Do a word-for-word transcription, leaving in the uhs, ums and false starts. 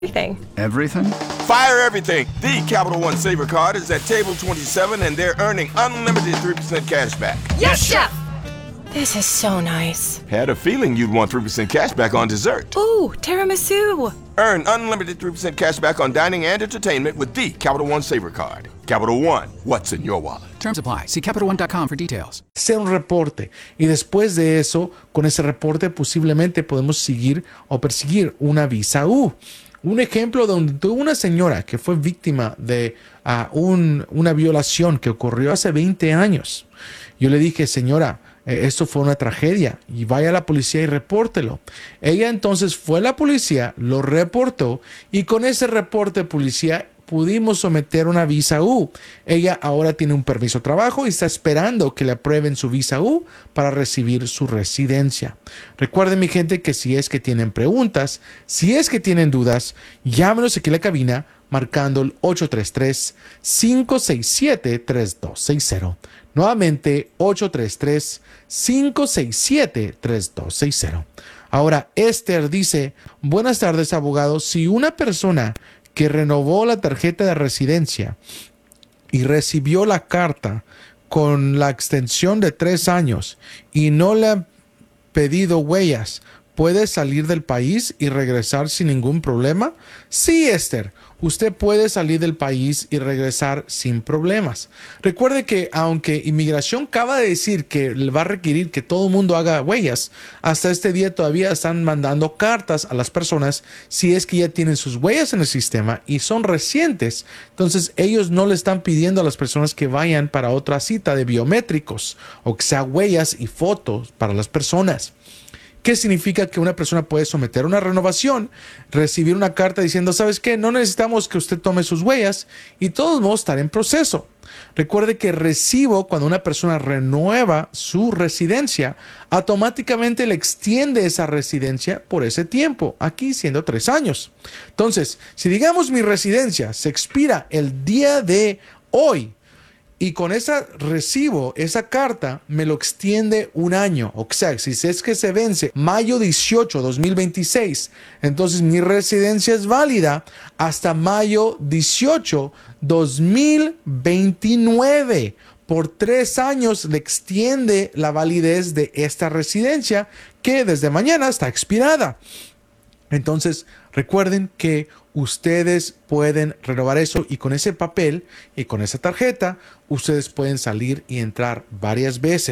Everything. Everything? Fire everything. The Capital One Saver Card is at table twenty-seven, and they're earning unlimited three percent cash back. Yes, Chef! This is so nice. Had a feeling you'd want three percent cash back on dessert. Ooh, tiramisu. Earn unlimited three percent cash back on dining and entertainment with the Capital One Saver Card. Capital One, what's in your wallet? Terms apply. See Capital One dot com for details. Sea un reporte y después de eso, con ese reporte posiblemente podemos seguir o perseguir una visa U. Un ejemplo donde tuvo una señora que fue víctima de uh, un, una violación que ocurrió hace veinte años. Yo le dije, señora, eh, esto fue una tragedia y vaya a la policía y repórtelo. Ella entonces fue a la policía, lo reportó y con ese reporte de policía pudimos someter una visa U. Ella ahora tiene un permiso de trabajo y está esperando que le aprueben su visa U para recibir su residencia. Recuerden, mi gente, que si es que tienen preguntas, si es que tienen dudas, llámenos aquí a la cabina marcando el ocho tres tres, cinco seis siete, tres dos seis cero. Nuevamente, ocho tres tres, cinco seis siete, tres dos seis cero. Ahora, Esther dice, buenas tardes, abogado. Si una persona que renovó la tarjeta de residencia y recibió la carta con la extensión de tres años y no le han pedido huellas, ¿puede salir del país y regresar sin ningún problema? Sí, Esther, usted puede salir del país y regresar sin problemas. Recuerde que aunque Inmigración acaba de decir que le va a requerir que todo el mundo haga huellas, hasta este día todavía están mandando cartas a las personas si es que ya tienen sus huellas en el sistema y son recientes. Entonces ellos no le están pidiendo a las personas que vayan para otra cita de biométricos o que sea huellas y fotos para las personas. ¿Qué significa que una persona puede someter una renovación, recibir una carta diciendo, ¿sabes qué? No necesitamos que usted tome sus huellas y todos vamos a estar en proceso. Recuerde que recibo, cuando una persona renueva su residencia, automáticamente le extiende esa residencia por ese tiempo, aquí siendo tres años. Entonces, si digamos mi residencia se expira el día de hoy, y con esa recibo, esa carta, me lo extiende un año. O sea, si es que se vence mayo dieciocho, dos mil veintiséis, entonces mi residencia es válida hasta mayo dieciocho, dos mil veintinueve. Por tres años le extiende la validez de esta residencia que desde mañana está expirada. Entonces, recuerden que ustedes pueden renovar eso y con ese papel y con esa tarjeta, ustedes pueden salir y entrar varias veces.